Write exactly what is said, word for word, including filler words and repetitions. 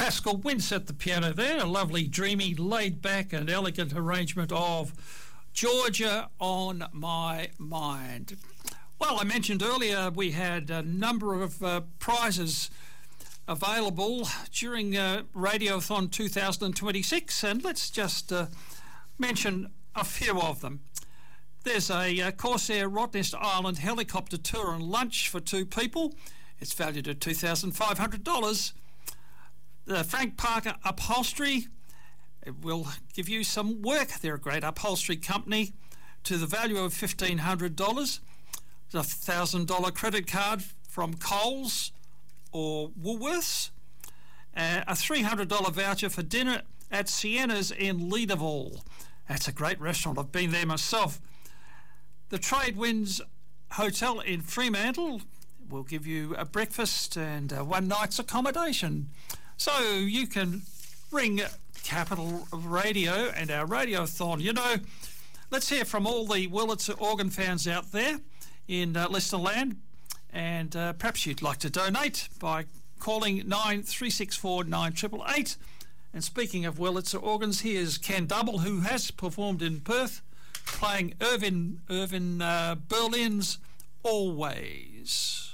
Pascal Wince at the piano there, a lovely, dreamy, laid-back and elegant arrangement of Georgia on My Mind. Well, I mentioned earlier we had a number of uh, prizes available during uh, Radiothon two thousand twenty-six, and let's just uh, mention a few of them. There's a uh, Corsair Rottnest Island helicopter tour and lunch for two people. It's valued at two thousand five hundred dollars. The Frank Parker Upholstery, it will give you some work. They're a great upholstery company to the value of fifteen hundred dollars. A one thousand dollars credit card from Coles or Woolworths. Uh, a three hundred dollars voucher for dinner at Sienna's in Leederville. That's a great restaurant. I've been there myself. The Trade Winds Hotel in Fremantle will give you a breakfast and uh, one night's accommodation. So you can ring Capital Radio and our Radiothon. You know, let's hear from all the Wurlitzer organ fans out there in uh, Leicesterland, and uh, perhaps you'd like to donate by calling nine three six four nine eight eight eight. And speaking of Wurlitzer organs, here's Ken Double, who has performed in Perth, playing Irvin, Irvin uh, Berlin's Always.